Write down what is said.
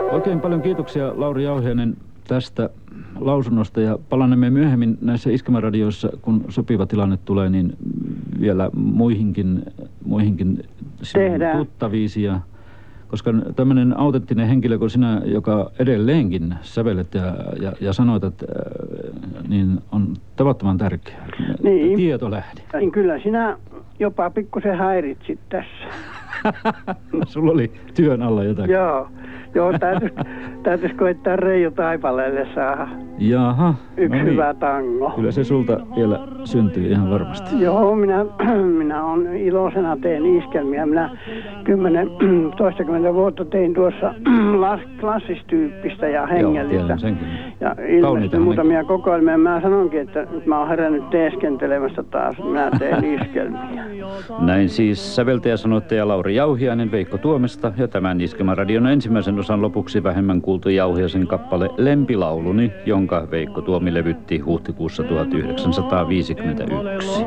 Oikein paljon kiitoksia Lauri Jauhiainen tästä lausunnosta ja palanemme myöhemmin näissä Iskelmäradioissa, kun sopiva tilanne tulee, niin vielä muihinkin tuttaviisi. Koska tämmöinen autenttinen henkilö kuin sinä, joka edelleenkin sävelet ja sanoit, että niin on tavattoman tärkeä tietolähde. Niin kyllä sinä jopa pikkusen häiritsit tässä. Sulla oli työn alla jotakin. Joo, täytyisi koittaa Reijo Taipaleelle saada Jaha. yksi hyvä tango. Kyllä se sulta vielä syntyy ihan varmasti. Joo, minä on iloisena teen iskelmiä. Minä 10-20 vuotta tein tuossa klassistyyppistä ja hengellistä. Joo, tiedän senkin. Ja ilmestyi muutamia kokoelmia. Mä sanonkin, että nyt mä oon herännyt teeskentelemästä taas. Minä teen iskelmiä. Näin siis säveltäjä sanoittaja Lauri Jauhiainen Veikko Tuomesta ja tämän Iskelmäradion ensimmäisen osan lopuksi vähemmän kuultu Jauhiaisen kappale Lempilauluni, jonka Veikko Tuomi levytti huhtikuussa 1951.